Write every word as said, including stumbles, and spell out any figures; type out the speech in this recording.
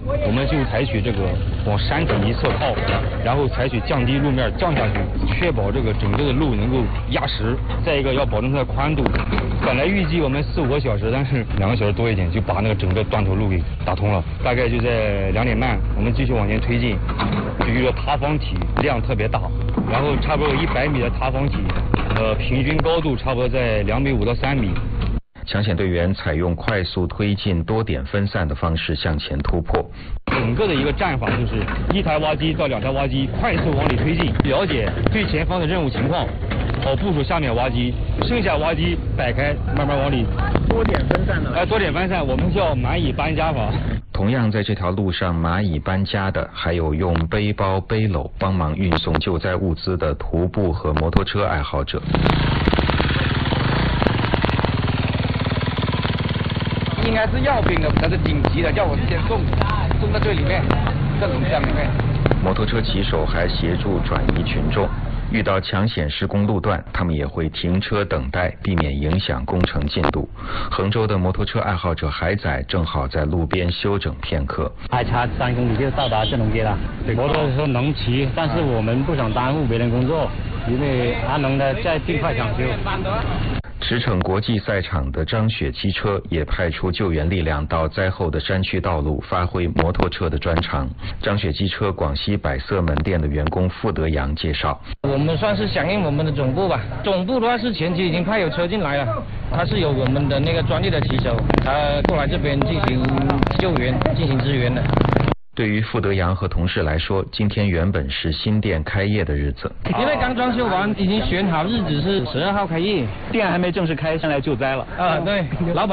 我们就采取这个往山体一侧靠，然后采取降低路面降下去，确保这个整个的路能够压实。再一个要保证它的宽度。本来预计我们四五个小时，但是两个小时多一点就把那个整个断头路给打通了。大概就在两点半，我们继续往前推进，就遇到塌方体量特别大，然后差不多有一百米的塌方体，呃，平均高度差不多在两米五到三米。 抢险队员采用快速推进、多点分散的方式向前突破。 整个的一个战法就是一台挖机到两台挖机，快速往里推进，了解最前方的任务情况，好部署下面挖机，剩下挖机摆开，慢慢往里。 多点分散的。 哎，多点分散，我们叫蚂蚁搬家法。 同样在这条路上蚂蚁搬家的，还有用背包、背篓帮忙运送救灾物资的徒步和摩托车爱好者。 应该是要兵的，那是紧急的，叫我先送，送到最里面，这种箱里面。 摩托车骑手还协助转移群众，遇到抢险施工路段，他们也会停车等待，避免影响工程进度。衡州的摩托车爱好者海仔正好在路边休整片刻。 还差三公里就到达镇龙街了。摩托车能骑，但是我们不想耽误别人工作，因为安能的在尽快抢修。 驰骋国际赛场的张雪机车也派出救援力量到灾后的山区道路，发挥摩托车的专长。张雪机车广西百色门店的员工傅德阳介绍： 我们算是响应我们的总部吧，总部的话是前期已经派有车进来了，他是有我们的那个专业的骑手，他过来这边进行救援、进行支援的。 对于傅德阳和同事来说，今天原本是新店开业的日子， 因为刚装修完，已经选好日子是十二号开业， 店还没正式开，先来救灾了。 啊，对，老板。